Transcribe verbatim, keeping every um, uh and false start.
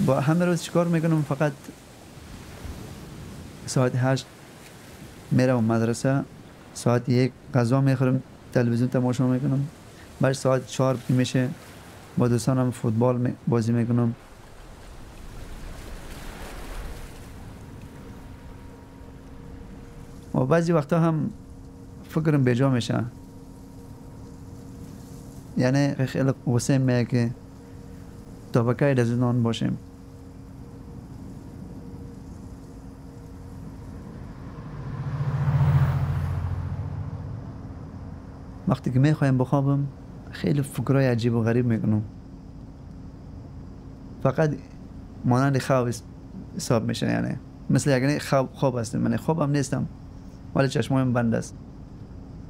با همه روز چیکار میکنم؟ فقط ساعت هشت میرم مدرسه، ساعت یک غذا میخورم، تلویزیون تماشا میکنم، بعد ساعت چهار میشه با دوستانم فوتبال می بازی میکنم. و بعضی وقتا هم فکرم بیجا میشه، یعنی خیلی غصه میگه که تا بکی در زندان باشیم. وقتی که میخوایم بخوابم خیلی فکرای عجیب و غریب میکنم، فقط مانند خواب حساب میشه، یعنی مثل یعنی خواب خواب هستم، من خوابم نیستم ولی چشمایم بند است.